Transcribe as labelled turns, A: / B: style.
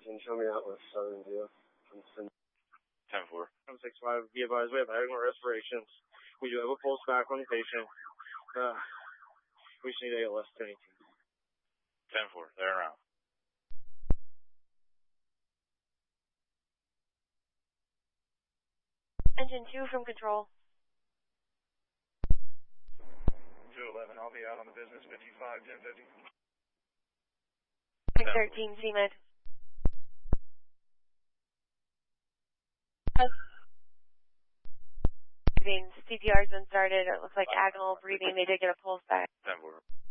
A: Engine, show me out with Southern View from Sin.
B: 10-4.
A: 765, be advised, we have adequate respirations. We do have a pulse back on the patient. We just need ALS to 18.
B: 10-4, there around.
C: Engine 2 from control.
D: 211, I'll be out on the business, 55, 1050.
C: 13, CMed. CPR's been started. It looks like agonal breathing. They did get a pulse back.
B: 10-4.